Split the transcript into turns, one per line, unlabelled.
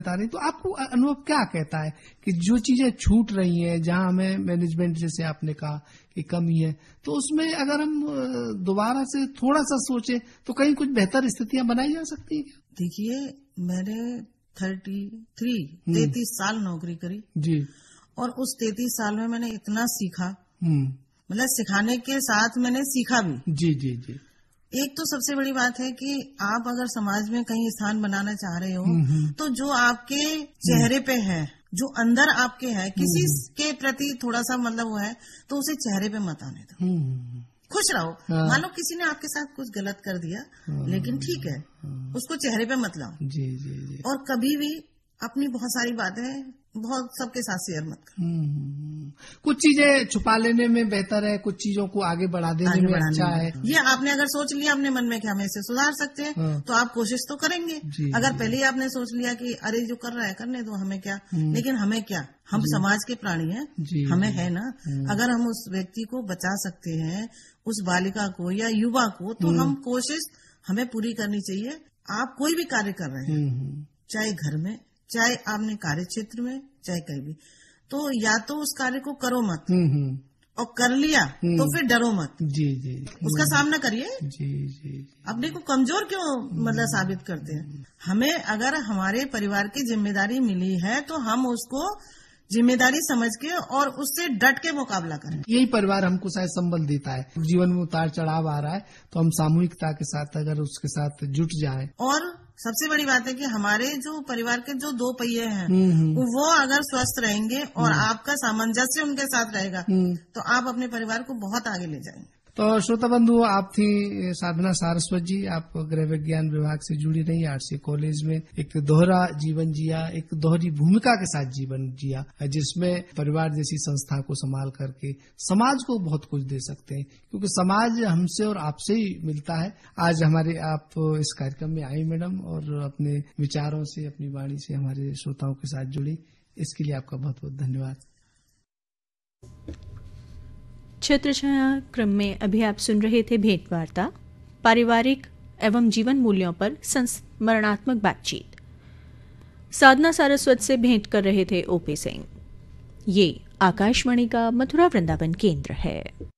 बता रही, तो आपको अनुभव क्या कहता है कि जो चीजें छूट रही हैं, जहां हमें मैनेजमेंट जैसे आपने कहा कि कमी है, तो उसमें अगर हम दोबारा से थोड़ा सा सोचे तो कहीं कुछ बेहतर स्थितियां बनाई जा सकती है क्या?
देखिए, मैंने 33 साल नौकरी करी
जी।
और उस 33 साल में मैंने इतना सीखा, मतलब सिखाने के साथ मैंने सीखा भी।
जी जी जी।
एक तो सबसे बड़ी बात है कि आप अगर समाज में कहीं स्थान बनाना चाह रहे हो तो जो आपके चेहरे पे है, जो अंदर आपके है, किसी के प्रति थोड़ा सा मतलब वो है, तो उसे चेहरे पे मत आने दो। खुश रहो। मान लो किसी ने आपके साथ कुछ गलत कर दिया, लेकिन ठीक है, उसको चेहरे पे मत लाओ।
जी जी जी।
और कभी भी अपनी बहुत सारी बातें बहुत सबके साथ शेयर मत करो।
कुछ चीजें छुपा लेने में बेहतर है, कुछ चीजों को आगे बढ़ा देने में अच्छा है।
ये आपने अगर सोच लिया अपने मन में कि हम इसे सुधार सकते हैं, तो आप कोशिश तो करेंगे। अगर पहले ही आपने सोच लिया कि अरे जो कर रहा है करने दो, हमें क्या, लेकिन हमें क्या, हम समाज के प्राणी हैं, हमें है ना। अगर हम उस व्यक्ति को बचा सकते हैं, उस बालिका को या युवा को, तो हम कोशिश हमें पूरी करनी चाहिए। आप कोई भी कार्य कर रहे हैं, चाहे घर में, चाहे आपने कार्य क्षेत्र में, चाहे कहीं भी, तो या तो उस कार्य को करो मत, और कर लिया तो फिर डरो मत।
जी जी।
उसका सामना करिए।
जी जी।
अपने को कमजोर क्यों मतलब साबित करते हैं? हमें अगर हमारे परिवार की जिम्मेदारी मिली है तो हम उसको जिम्मेदारी समझ के और उससे डट के मुकाबला करें।
यही परिवार हमको शायद संबल देता है। जीवन में उतार चढ़ाव आ रहा है तो हम सामूहिकता के साथ अगर उसके साथ जुट जाएं।
और सबसे बड़ी बात है कि हमारे जो परिवार के जो 2 पहिए हैं, वो अगर स्वस्थ रहेंगे और आपका सामंजस्य उनके साथ रहेगा, तो आप अपने परिवार को बहुत आगे ले जाएंगे।
तो श्रोता बंधु, आप थी साधना सारस्वत जी। आप गृह विज्ञान विभाग से जुड़ी रही, आरसी कॉलेज में एक दोहरा जीवन जिया, एक दोहरी भूमिका के साथ जीवन जिया, जिसमें परिवार जैसी संस्था को संभाल करके समाज को बहुत कुछ दे सकते हैं, क्योंकि समाज हमसे और आपसे ही मिलता है। आज हमारे आप इस कार्यक्रम में आई मैडम, और अपने विचारों से, अपनी वाणी से हमारे श्रोताओं के साथ जुड़ी, इसके लिए आपका बहुत बहुत धन्यवाद।
छत्र छाया क्रम में अभी आप सुन रहे थे भेंट वार्ता, पारिवारिक एवं जीवन मूल्यों पर संस्मरणात्मक बातचीत। साधना सारस्वत से भेंट कर रहे थे ओपी सिंह। ये आकाशवाणी का मथुरा वृंदावन केंद्र है।